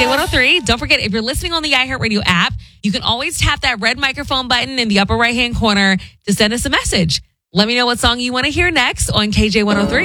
KJ103. Don't forget, if you're listening on the iHeartRadio app, you can always tap that red microphone button in the upper right-hand corner to send us a message. Let me know what song you want to hear next on KJ103.